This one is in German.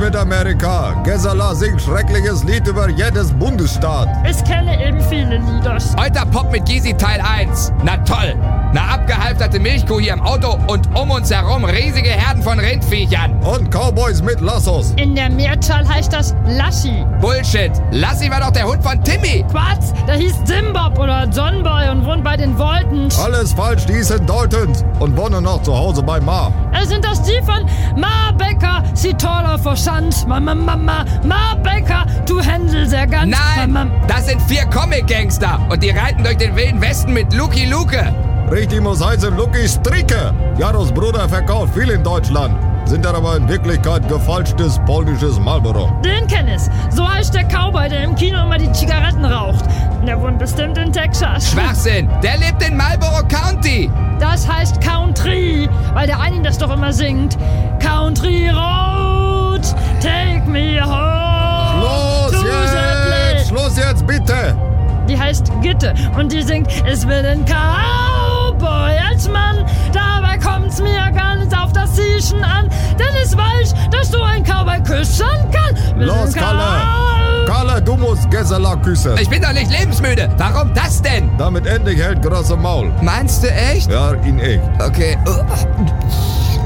mit Amerika. Gesala singt schreckliches Lied über jedes Bundesstaat. Ich kenne eben viele Lieder. Euter Pop mit Gysi Teil 1. Na toll. Eine abgehalfterte Milchkuh hier im Auto und um uns herum riesige Herden von Rindviechern. Und Cowboys mit Lassos. In der Mehrzahl heißt das Lassi. Bullshit. Lassi war doch der Hund von Timmy. Quatsch, der hieß Zimbob oder John Boy und wohnt bei den Woltens. Alles falsch, die sind Daltons und wohnen noch zu Hause bei Ma. Sind das die von Ma Becker, sie taller Verschand? Ma Becker, du Händel sehr ganz. Nein, das sind 4 Comic-Gangster und die reiten durch den Wilden Westen mit Lucky Luke. Richtig muss heißen Lucky Strike. Jaros Bruder verkauft viel in Deutschland. Sind dann aber in Wirklichkeit gefälschtes polnisches Marlboro. Den kenn ich. So heißt der Cowboy, der im Kino immer die Zigaretten raucht. Der wohnt bestimmt in Texas. Schwachsinn, der lebt in Marlboro County. Das heißt Country, weil der eine das doch immer singt. Country Road, take me home. Schluss jetzt, bitte. Die heißt Gitte und die singt, es will ein Cowboy als Mann. Dabei kommt's mir gar nicht auf das Zischen an, denn es weiß, dass du ein Cowboy küssen kann. Los, Kalle, du musst Gesala küssen. Ich bin doch nicht lebensmüde. Warum das denn? Damit endlich hält große Maul. Meinst du echt? Ja, in echt. Okay.